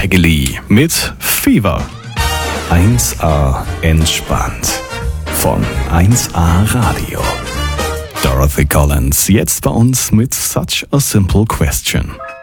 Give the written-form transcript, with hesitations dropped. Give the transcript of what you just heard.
Peggy mit Fever. 1A entspannt. Von 1A Radio. Dorothy Collins jetzt bei uns mit Such a Simple Question.